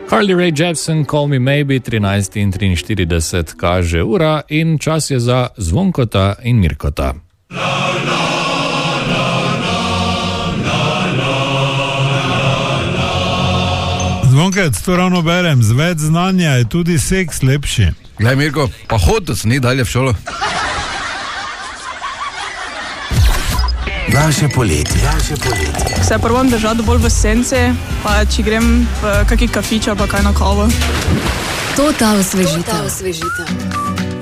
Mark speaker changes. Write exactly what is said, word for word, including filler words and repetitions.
Speaker 1: Carly Rae Jepsen, Call Me Maybe, trinajst in triinštirideset kaže ura in čas je za Zvonkota in Mirkota.
Speaker 2: Zvonkec, to ravno berem, z več znanja je tudi seks lepši.
Speaker 3: Glej, Mirko, pa hod, da se ni dalje v šolo.
Speaker 4: Naše poletje. Naše poletje.
Speaker 5: Se probam držati bolj v senci, pa če grem v kakšen kafič ali pa kaj na kavo.
Speaker 6: To ta osvežitev.